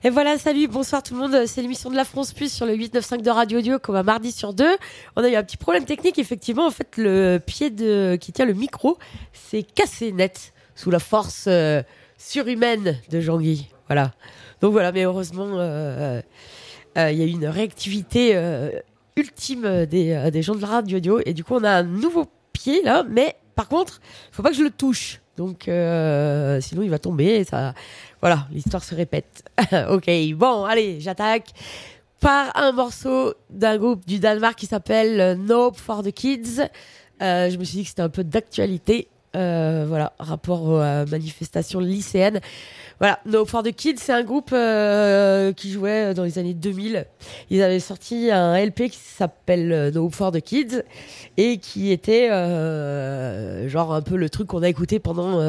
Et voilà, salut, bonsoir tout le monde. C'est l'émission de la France Plus sur le 895 de Radio Audio, comme un mardi sur deux. On a eu un petit problème technique, effectivement. En fait, le pied qui tient le micro s'est cassé net sous la force surhumaine de Jean-Guy. Voilà. Donc voilà, mais heureusement, il y a eu une réactivité ultime des gens de la Radio Audio. Et du coup, on a un nouveau pied là, mais par contre, faut pas que je le touche. Donc, sinon il va tomber et ça... Voilà, l'histoire se répète. Ok, bon, allez, j'attaque par un morceau d'un groupe du Danemark qui s'appelle No Hope for the Kids. Je me suis dit que c'était un peu d'actualité. Voilà, rapport aux manifestations lycéennes. Voilà, No Hope for the Kids, c'est un groupe qui jouait dans les années 2000. Ils avaient sorti un LP qui s'appelle No Hope for the Kids et qui était genre un peu le truc qu'on a écouté pendant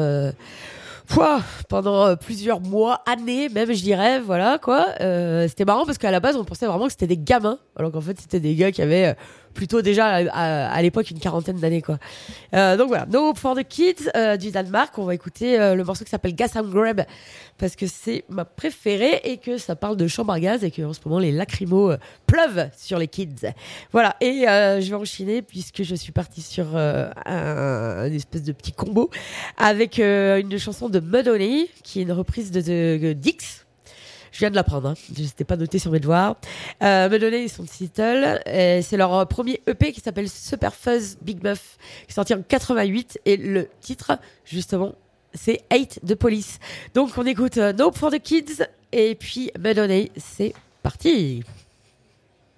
plusieurs mois, années même, je dirais, voilà quoi. C'était marrant parce qu'à la base on pensait vraiment que c'était des gamins, alors qu'en fait c'était des gars qui avaient plutôt déjà à l'époque une quarantaine d'années quoi. Donc voilà, No Hope for the Kids du Danemark. On va écouter le morceau qui s'appelle Gas and Grab parce que c'est ma préférée et que ça parle de chambre à gaz et que en ce moment les lacrymos pleuvent sur les kids. Voilà, et je vais enchaîner puisque je suis partie sur un espèce de petit combo avec une chanson de Mudhoney qui est une reprise de Dix. Je viens de l'apprendre, hein. Je n'étais pas noté sur mes devoirs. Mudhoney, son title, c'est leur premier EP qui s'appelle Super Fuzz Big Muff, qui est sorti en 88 et le titre, justement, c'est Hate the Police. Donc on écoute No Hope for the Kids et puis Mudhoney, c'est parti.